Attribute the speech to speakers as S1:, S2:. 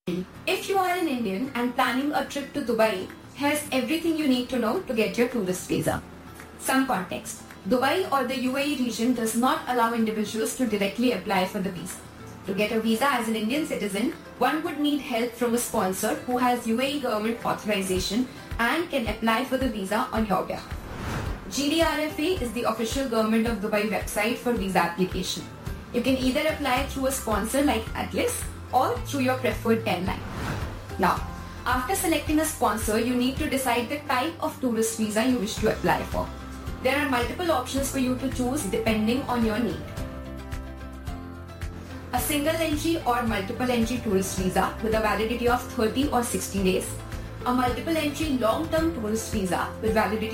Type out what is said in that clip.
S1: If you are an Indian and planning a trip to Dubai, here's everything you need to know to get your tourist visa. Some context. Dubai or the UAE region does not allow individuals to directly apply for the visa. To get a visa as an Indian citizen, one would need help from a sponsor who has UAE government authorization and can apply for the visa on your behalf. GDRFA is the official government of Dubai website for visa application. You can either apply through a sponsor like Atlas or through your preferred airline. Now, after selecting a sponsor, you need to decide the type of tourist visa you wish to apply for. There are multiple options for you to choose depending on your need. A single entry or multiple entry tourist visa with a validity of 30 or 60 days. A multiple entry long-term tourist visa with validity